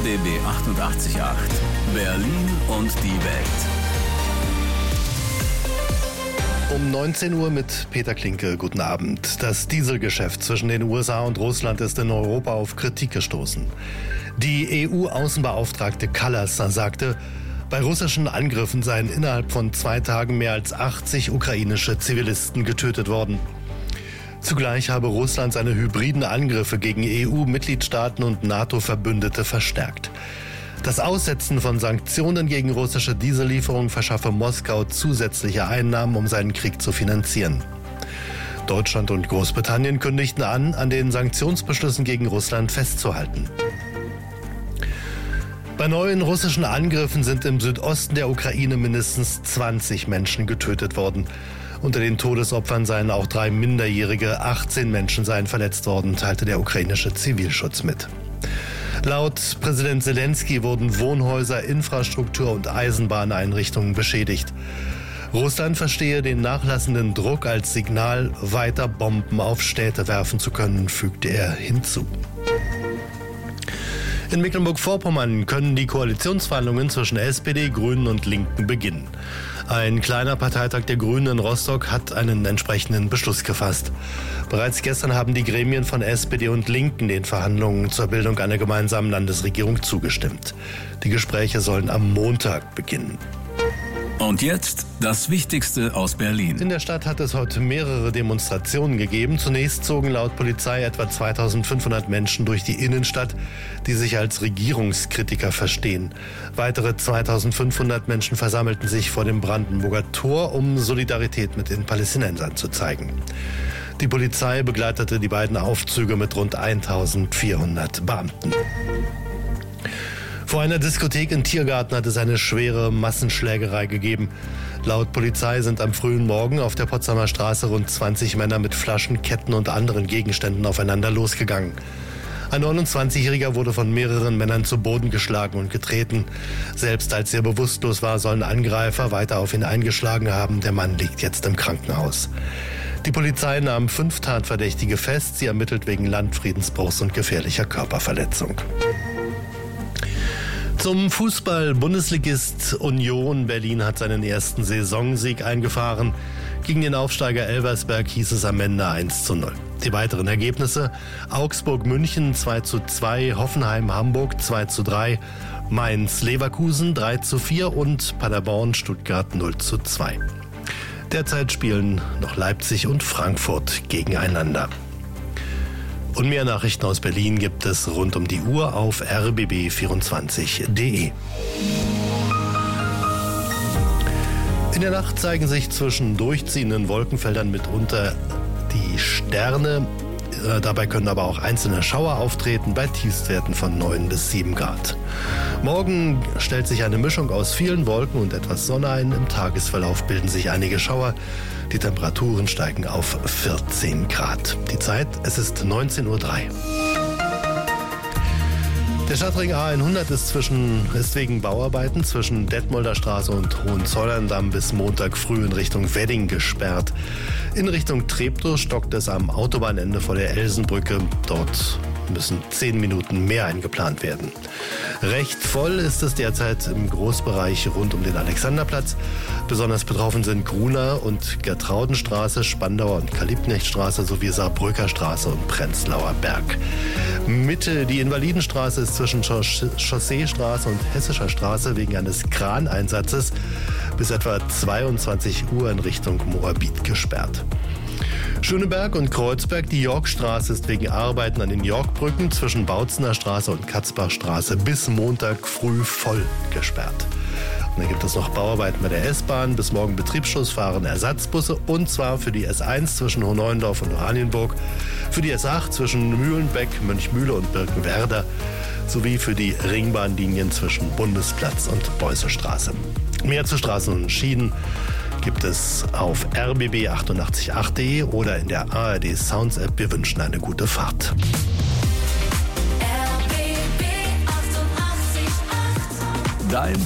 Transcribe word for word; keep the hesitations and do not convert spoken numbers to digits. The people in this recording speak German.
B B achtundachtzig Komma acht. Berlin und die Welt. Um neunzehn Uhr mit Peter Klinke. Guten Abend. Das Dieselgeschäft zwischen den U S A und Russland ist in Europa auf Kritik gestoßen. Die E U-Außenbeauftragte Kallas sagte, bei russischen Angriffen seien innerhalb von zwei Tagen mehr als achtzig ukrainische Zivilisten getötet worden. Zugleich habe Russland seine hybriden Angriffe gegen E U-Mitgliedstaaten und NATO-Verbündete verstärkt. Das Aussetzen von Sanktionen gegen russische Diesellieferungen verschaffe Moskau zusätzliche Einnahmen, um seinen Krieg zu finanzieren. Deutschland und Großbritannien kündigten an, an den Sanktionsbeschlüssen gegen Russland festzuhalten. Bei neuen russischen Angriffen sind im Südosten der Ukraine mindestens zwanzig Menschen getötet worden. Unter den Todesopfern seien auch drei Minderjährige, achtzehn Menschen seien verletzt worden, teilte der ukrainische Zivilschutz mit. Laut Präsident Zelensky wurden Wohnhäuser, Infrastruktur und Eisenbahneinrichtungen beschädigt. Russland verstehe den nachlassenden Druck als Signal, weiter Bomben auf Städte werfen zu können, fügte er hinzu. In Mecklenburg-Vorpommern können die Koalitionsverhandlungen zwischen S P D, Grünen und Linken beginnen. Ein kleiner Parteitag der Grünen in Rostock hat einen entsprechenden Beschluss gefasst. Bereits gestern haben die Gremien von S P D und Linken den Verhandlungen zur Bildung einer gemeinsamen Landesregierung zugestimmt. Die Gespräche sollen am Montag beginnen. Und jetzt das Wichtigste aus Berlin. In der Stadt hat es heute mehrere Demonstrationen gegeben. Zunächst zogen laut Polizei etwa zweitausendfünfhundert Menschen durch die Innenstadt, die sich als Regierungskritiker verstehen. Weitere zweitausendfünfhundert Menschen versammelten sich vor dem Brandenburger Tor, um Solidarität mit den Palästinensern zu zeigen. Die Polizei begleitete die beiden Aufzüge mit rund eintausendvierhundert Beamten. Vor einer Diskothek in Tiergarten hat es eine schwere Massenschlägerei gegeben. Laut Polizei sind am frühen Morgen auf der Potsdamer Straße rund zwanzig Männer mit Flaschen, Ketten und anderen Gegenständen aufeinander losgegangen. Ein neunundzwanzigjähriger wurde von mehreren Männern zu Boden geschlagen und getreten. Selbst als er bewusstlos war, sollen Angreifer weiter auf ihn eingeschlagen haben. Der Mann liegt jetzt im Krankenhaus. Die Polizei nahm fünf Tatverdächtige fest. Sie ermittelt wegen Landfriedensbruchs und gefährlicher Körperverletzung. Zum Fußball. Bundesligist Union Berlin hat seinen ersten Saisonsieg eingefahren. Gegen den Aufsteiger Elversberg hieß es am Ende eins zu null. Die weiteren Ergebnisse: Augsburg-München zwei zu zwei, Hoffenheim-Hamburg zwei zu drei, Mainz-Leverkusen drei zu vier und Paderborn-Stuttgart null zu zwei. Derzeit spielen noch Leipzig und Frankfurt gegeneinander. Und mehr Nachrichten aus Berlin gibt es rund um die Uhr auf r b b vierundzwanzig punkt d e. In der Nacht zeigen sich zwischen durchziehenden Wolkenfeldern mitunter die Sterne. Dabei können aber auch einzelne Schauer auftreten bei Tiefstwerten von neun bis sieben Grad. Morgen stellt sich eine Mischung aus vielen Wolken und etwas Sonne ein. Im Tagesverlauf bilden sich einige Schauer. Die Temperaturen steigen auf vierzehn Grad. Die Zeit, es ist neunzehn Uhr drei. Der Stadtring A hundert ist, zwischen, ist wegen Bauarbeiten zwischen Detmolder Straße und Hohenzollern-Damm bis Montag früh in Richtung Wedding gesperrt. In Richtung Treptow stockt es am Autobahnende vor der Elsenbrücke. Dort müssen zehn Minuten mehr eingeplant werden. Recht voll ist es derzeit im Großbereich rund um den Alexanderplatz. Besonders betroffen sind Gruner und Gertraudenstraße, Spandauer und Kalibknechtstraße sowie Saarbrücker Straße und Prenzlauer Berg. Mitte, die Invalidenstraße ist zwischen Chausseestraße und Hessischer Straße wegen eines Kraneinsatzes bis etwa zweiundzwanzig Uhr in Richtung Moabit gesperrt. Schöneberg und Kreuzberg, die Yorkstraße ist wegen Arbeiten an den Yorkbrücken zwischen Bautzener Straße und Katzbachstraße bis Montag früh voll gesperrt. Und dann gibt es noch Bauarbeiten bei der S-Bahn. Bis morgen Betriebsschluss fahren Ersatzbusse und zwar für die S eins zwischen Hohneuendorf und Oranienburg, für die S acht zwischen Mühlenbeck, Mönchmühle und Birkenwerder sowie für die Ringbahnlinien zwischen Bundesplatz und Beussestraße. Mehr zu Straßen und Schienen gibt es auf r b b achtundachtzig Komma acht punkt d e oder in der A R D Sounds App. Wir wünschen eine gute Fahrt. Dein